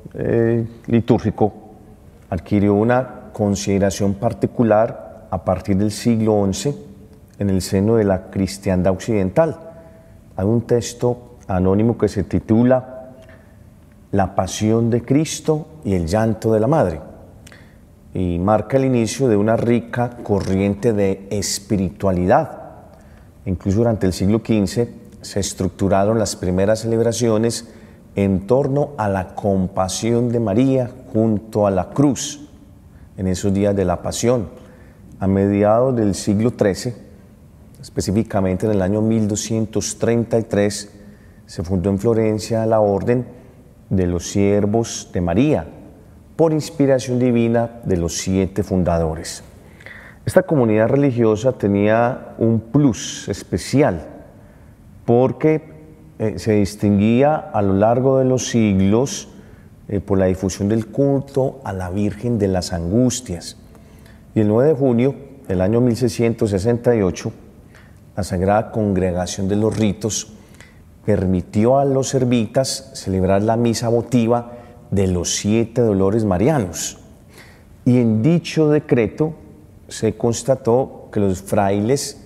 litúrgico adquirió una consideración particular a partir del siglo XI en el seno de la cristiandad occidental. Hay un texto anónimo que se titula La pasión de Cristo y el llanto de la Madre, y marca el inicio de una rica corriente de espiritualidad. Incluso durante el siglo XV se estructuraron las primeras celebraciones en torno a la compasión de María junto a la cruz, en esos días de la Pasión. A mediados del siglo XIII, específicamente en el año 1233, se fundó en Florencia la Orden de los Siervos de María, por inspiración divina de los 7 fundadores. Esta comunidad religiosa tenía un plus especial porque se distinguía a lo largo de los siglos por la difusión del culto a la Virgen de las Angustias. Y el 9 de junio del año 1668, la Sagrada Congregación de los Ritos permitió a los servitas celebrar la misa votiva de los 7 dolores marianos. Y en dicho decreto se constató que los frailes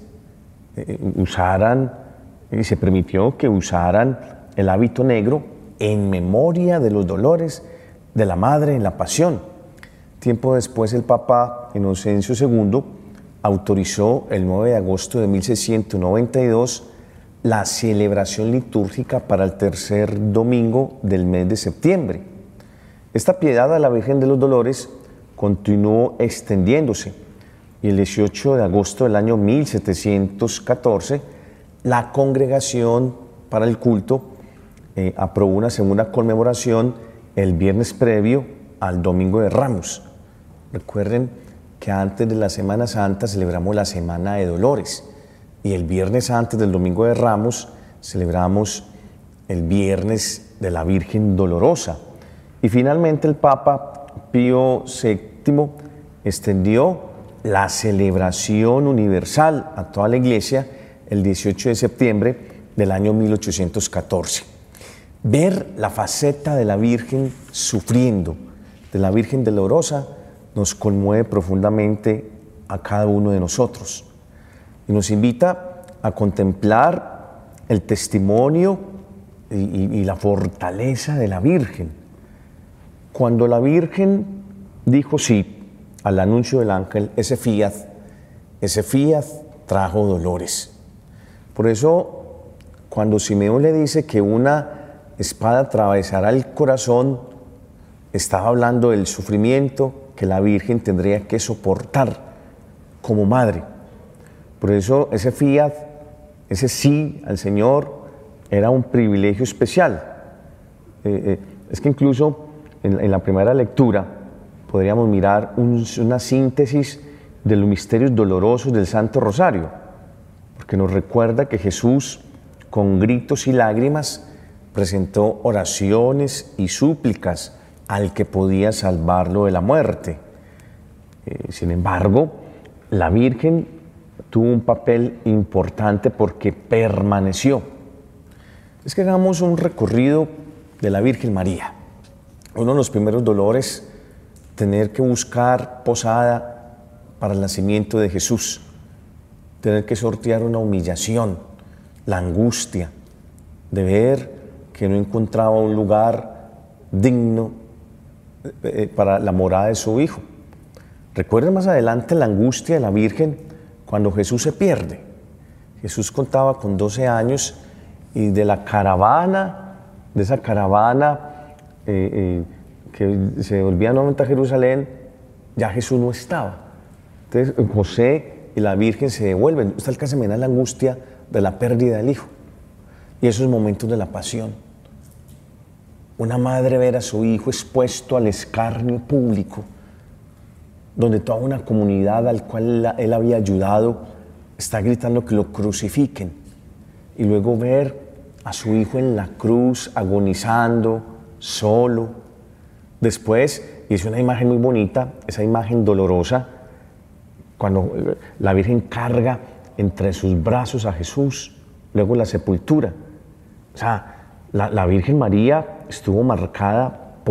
se permitió que usaran el hábito negro en memoria de los dolores de la Madre en la Pasión. Tiempo después, el Papa Inocencio II autorizó el 9 de agosto de 1692 la celebración litúrgica para el tercer domingo del mes de septiembre. Esta piedad a la Virgen de los Dolores continuó extendiéndose y el 18 de agosto del año 1714 la Congregación para el Culto aprobó una segunda conmemoración el viernes previo al Domingo de Ramos. Recuerden que antes de la Semana Santa celebramos la Semana de Dolores y el viernes antes del Domingo de Ramos celebramos el Viernes de la Virgen Dolorosa. Y finalmente el Papa Pío VII extendió la celebración universal a toda la Iglesia el 18 de septiembre del año 1814. Ver la faceta de la Virgen sufriendo, de la Virgen Dolorosa, nos conmueve profundamente a cada uno de nosotros y nos invita a contemplar el testimonio y la fortaleza de la Virgen. Cuando la Virgen dijo sí al anuncio del ángel, ese fiat trajo dolores. Por eso, cuando Simeón le dice que una espada atravesará el corazón, estaba hablando del sufrimiento que la Virgen tendría que soportar como madre. Por eso ese fiat, ese sí al Señor, era un privilegio especial. Es que incluso en la primera lectura podríamos mirar una síntesis de los misterios dolorosos del Santo Rosario, porque nos recuerda que Jesús, con gritos y lágrimas, presentó oraciones y súplicas al que podía salvarlo de la muerte. Sin embargo, la Virgen tuvo un papel importante porque permaneció. Es que hagamos un recorrido de la Virgen María. Uno de los primeros dolores, tener que buscar posada para el nacimiento de Jesús, tener que sortear una humillación, la angustia de ver que no encontraba un lugar digno para la morada de su hijo. Recuerden más adelante la angustia de la Virgen cuando Jesús se pierde. Jesús contaba con 12 años y de esa caravana que se volvía nuevamente a Jerusalén, ya Jesús no estaba. Entonces José y la Virgen se devuelven. Usted alcanza a mirar la angustia de la pérdida del hijo y esos momentos de la pasión. Una madre ver a su hijo expuesto al escarnio público, donde toda una comunidad al cual él había ayudado está gritando que lo crucifiquen, y luego ver a su hijo en la cruz agonizando, solo. Después hizo una imagen muy bonita, esa imagen dolorosa, cuando la Virgen carga entre sus brazos a Jesús, luego la sepultura. O sea, la Virgen María estuvo marcada